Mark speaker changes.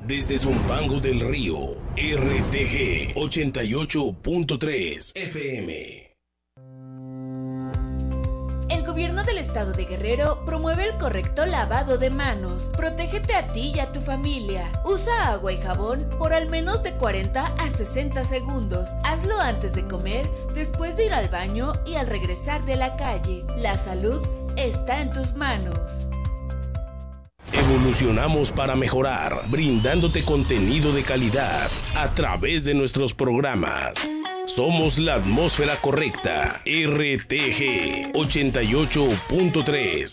Speaker 1: Desde Zumpango del Río, RTG 88.3 FM.
Speaker 2: El gobierno del estado de Guerrero promueve el correcto lavado de manos. Protégete a ti y a tu familia. Usa agua y jabón por al menos de 40 a 60 segundos. Hazlo antes de comer, después de ir al baño y al regresar de la calle. La salud está en tus manos.
Speaker 1: Evolucionamos para mejorar, brindándote contenido de calidad a través de nuestros programas. Somos la atmósfera correcta. RTG 88.3